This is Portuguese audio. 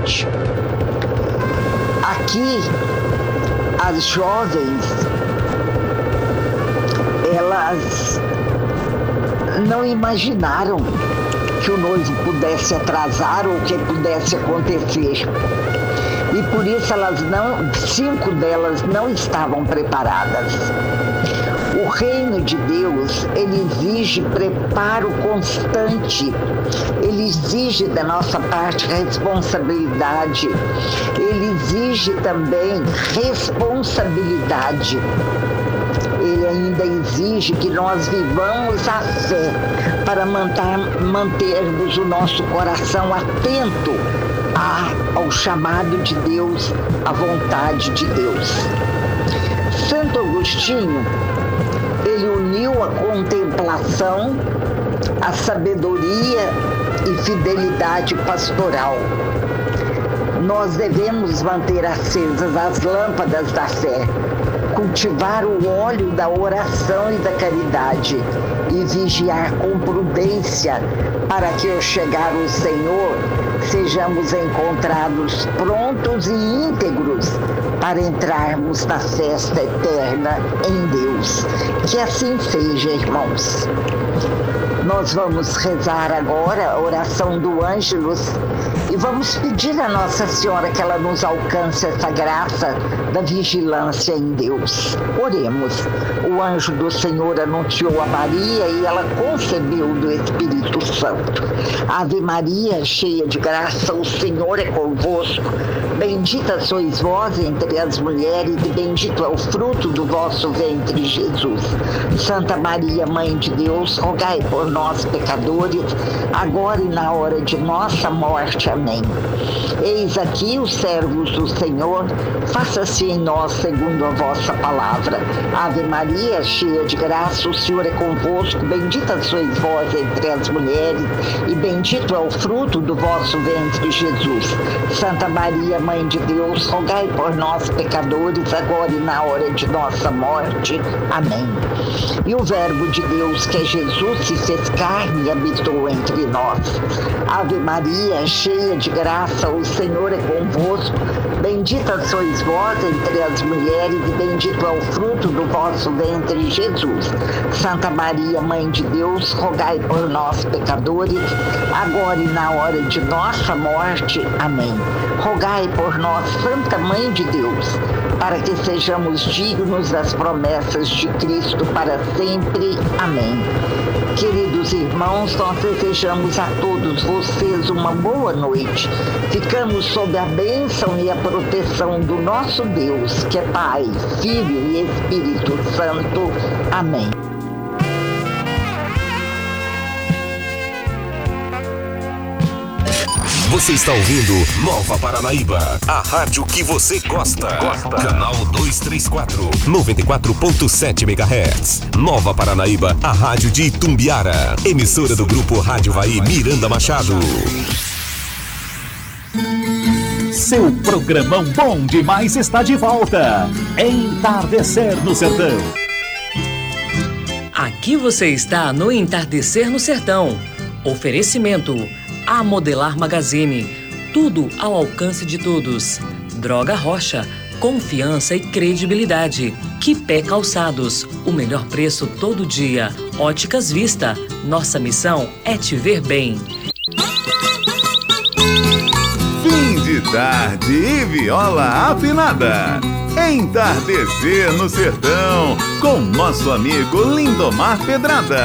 noite. Aqui, as jovens, elas não imaginaram que o noivo pudesse atrasar ou que pudesse acontecer. E por isso 5 delas não estavam preparadas. O reino de Deus, ele exige preparo constante, ele exige da nossa parte responsabilidade, ele exige também responsabilidade. Ele ainda exige que nós vivamos a fé para mantermos o nosso coração atento ao chamado de Deus, à vontade de Deus. Santo Agostinho, ele uniu a contemplação, a sabedoria e fidelidade pastoral. Nós devemos manter acesas as lâmpadas da fé, cultivar o óleo da oração e da caridade e vigiar com prudência para que ao chegar o Senhor sejamos encontrados prontos e íntegros para entrarmos na festa eterna em Deus. Que assim seja, irmãos. Nós vamos rezar agora a oração do Ângelus e vamos pedir a Nossa Senhora que ela nos alcance essa graça da vigilância em Deus. Oremos. O anjo do Senhor anunciou a Maria e ela concebeu do Espírito Santo. Ave Maria, cheia de graça, o Senhor é convosco. Bendita sois vós entre as mulheres e bendito é o fruto do vosso ventre, Jesus. Santa Maria, Mãe de Deus, rogai por nós, pecadores, agora e na hora de nossa morte. Amém. Eis aqui os servos do Senhor, faça-se em nós segundo a vossa palavra. Ave Maria, cheia de graça, o Senhor é convosco, bendita sois vós entre as mulheres, e bendito é o fruto do vosso ventre, Jesus. Santa Maria, Mãe de Deus, rogai por nós, pecadores, agora e na hora de nossa morte. Amém. E o Verbo de Deus, que é Jesus, se fez carne e habitou entre nós. Ave Maria, cheia de graça, o Senhor é convosco, bendita sois vós entre as mulheres e bendito é o fruto do vosso ventre, Jesus. Santa Maria, Mãe de Deus, rogai por nós, pecadores, agora e na hora de nossa morte. Amém. Rogai por nós, Santa Mãe de Deus, para que sejamos dignos das promessas de Cristo para sempre. Amém. Queridos irmãos, nós desejamos a todos vocês uma boa noite. Ficamos sob a bênção e a proteção do nosso Deus, que é Pai, Filho e Espírito Santo. Amém. Você está ouvindo Nova Paranaíba, a rádio que você gosta. Canal 234, 94.7 MHz. Nova Paranaíba, a rádio de Itumbiara. Emissora do Grupo Rádio Vai Miranda Machado. Seu programão bom demais está de volta. Entardecer no Sertão. Aqui você está no Entardecer no Sertão. Oferecimento A Modelar Magazine, tudo ao alcance de todos. Droga Rocha, confiança e credibilidade. Quipé Calçados, o melhor preço todo dia. Óticas Vista, nossa missão é te ver bem. Fim de tarde e viola afinada. Entardecer no Sertão, com nosso amigo Lindomar Pedrada.